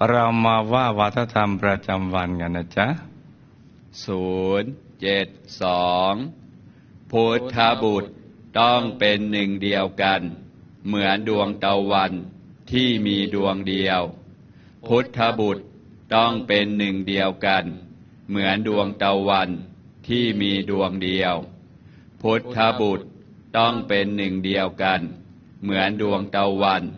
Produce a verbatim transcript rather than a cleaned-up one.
เรามาว่าวัฒนธรรมประจำวันกันนะจ๊ะศูนย์เจ็ดสองพุทธบุตรต้องเป็นหนึ่งเดียวกันเหมือนดวงตะวันที่มีดวงเดียวพุทธบุตรต้องเป็นหนึ่งเดียวกันเหมือนดวงตะวันที่มีดวงเดียวพุทธบุตรต้องเป็นหนึ่งเดียวกันเหมือนดวงตะวัน